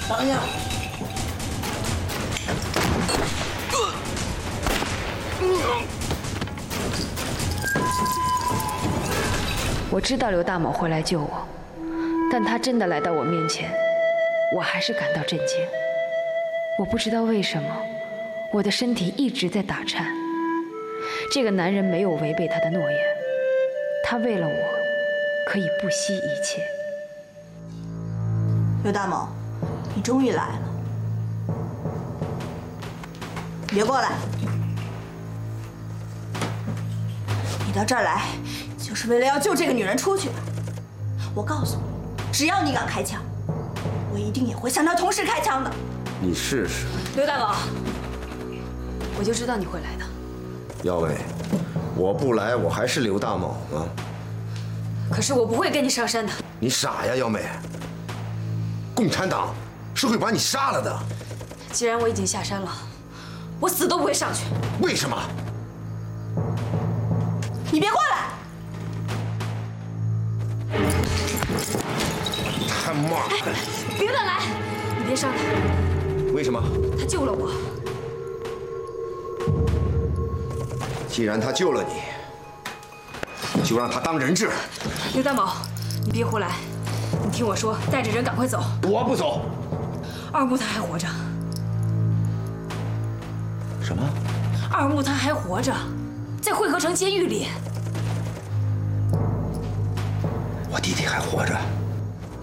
当家。 我知道刘大某会来救我，但他真的来到我面前，我还是感到震惊。我不知道为什么，我的身体一直在打颤。这个男人没有违背他的诺言，他为了我，可以不惜一切。 刘大某，你终于来了，你别过来！你到这儿来，就是为了要救这个女人出去吧？我告诉你，只要你敢开枪，我一定也会向她同时开枪的。 你试试。 刘大宝，我就知道你会来的。 姚伟，我不来，我还是刘大某吗？ 可是我不会跟你上山的。 你傻呀，姚美。共产党是会把你杀了的。 既然我已经下山了，我死都不会上去。 为什么？ 你别过来！ 他妈的！ 别乱来！你别伤他。 为什么？ 他救了我。 既然他救了你，就让他当人质。 刘大某，你别胡来！你听我说，带着人赶快走。 我不走。 二木他还活着。 什么？ 二木他还活着，在汇合城监狱里。 我弟弟还活着。